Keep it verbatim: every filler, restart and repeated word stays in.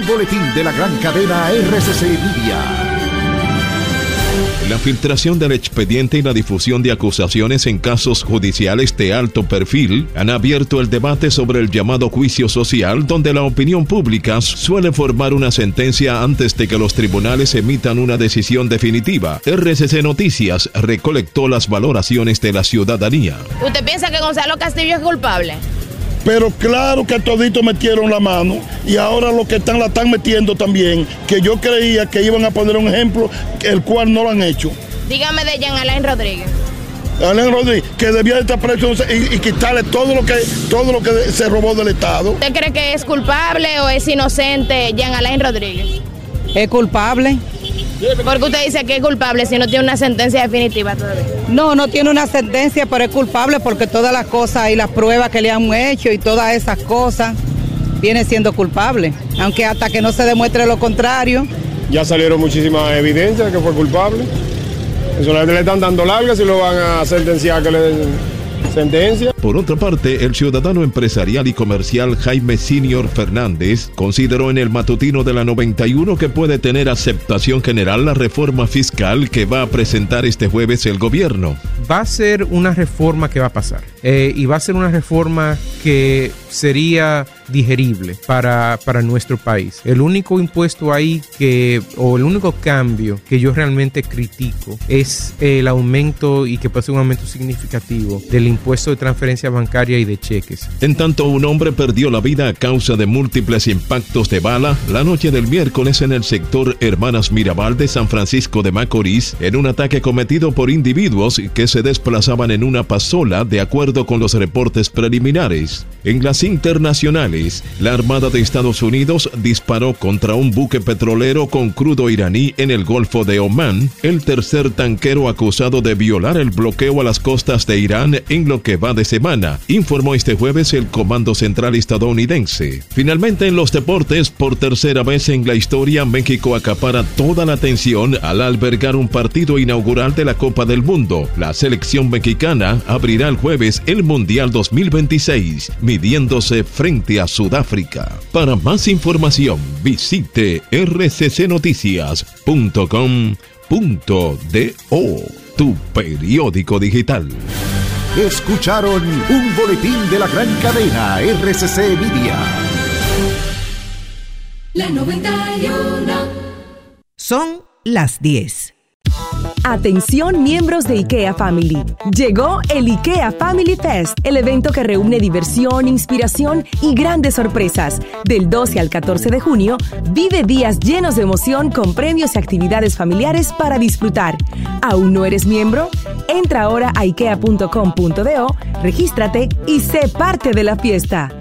Boletín de la gran cadena R C C Media. La filtración del expediente y la difusión de acusaciones en casos judiciales de alto perfil han abierto el debate sobre el llamado juicio social, donde la opinión pública suele formar una sentencia antes de que los tribunales emitan una decisión definitiva. R C C Noticias recolectó las valoraciones de la ciudadanía. ¿Usted piensa que Gonzalo Castillo es culpable? Pero claro que toditos metieron la mano y ahora los que están la están metiendo también, que yo creía que iban a poner un ejemplo, el cual no lo han hecho. Dígame de Jean Alain Rodríguez. Alain Rodríguez, que debía de estar preso y, y quitarle todo lo que todo lo que se robó del Estado. ¿Usted cree que es culpable o es inocente Jean Alain Rodríguez? Es culpable. ¿Por qué usted dice que es culpable si no tiene una sentencia definitiva todavía? No, no tiene una sentencia, pero es culpable porque todas las cosas y las pruebas que le han hecho y todas esas cosas, viene siendo culpable. Aunque hasta que no se demuestre lo contrario. Ya salieron muchísimas evidencias que fue culpable. Eso le están dando largas y lo van a sentenciar que le den sentencia. Por otra parte, el ciudadano empresarial y comercial Jaime Senior Fernández consideró en el matutino de la noventa y uno que puede tener aceptación general la reforma fiscal que va a presentar este jueves el gobierno. Va a ser una reforma que va a pasar eh, y va a ser una reforma que sería digerible para, para nuestro país. El único impuesto ahí que, o el único cambio que yo realmente critico es el aumento, y que puede ser un aumento significativo, del impuesto de transferencia bancaria y de cheques. En tanto, un hombre perdió la vida a causa de múltiples impactos de bala la noche del miércoles en el sector Hermanas Mirabal de San Francisco de Macorís, en un ataque cometido por individuos que se desplazaban en una pasola, de acuerdo con los reportes preliminares. En las internacionales, la Armada de Estados Unidos disparó contra un buque petrolero con crudo iraní en el Golfo de Omán, el tercer tanquero acusado de violar el bloqueo a las costas de Irán en lo que va de semana, informó este jueves el Comando Central estadounidense. Finalmente, en los deportes, por tercera vez en la historia, México acapara toda la atención al albergar un partido inaugural de la Copa del Mundo. La selección mexicana abrirá el jueves el Mundial dos mil veintiséis, midiéndose frente a Sudáfrica. Para más información, visite r c c noticias punto com punto do, tu periódico digital. Escucharon un boletín de la gran cadena R C C Media. La noventa y uno. Son las diez. Atención, miembros de IKEA Family. Llegó el IKEA Family Fest, el evento que reúne diversión, inspiración y grandes sorpresas. Del doce al catorce de junio, vive días llenos de emoción con premios y actividades familiares para disfrutar. ¿Aún no eres miembro? Entra ahora a ikea punto com punto do, regístrate y sé parte de la fiesta.